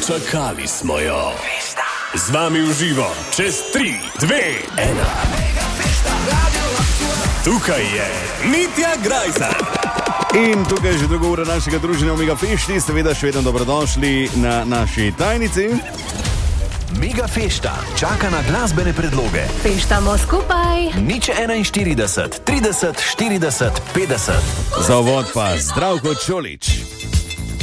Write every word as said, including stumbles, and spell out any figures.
Dočakali smo jo. Z vami v živo, čez tri, dve, ena. Tukaj je Mitja Grajsar. In tukaj je že druga ura našega druženja v Megafešti, seveda še vedno dobrodošli na naši tajnici. Megafešta čaka na glasbene predloge. Feštamo skupaj. Nič enainštirideset, trideset, štirideset, petdeset. Za uvod pa Zdravko Čolić.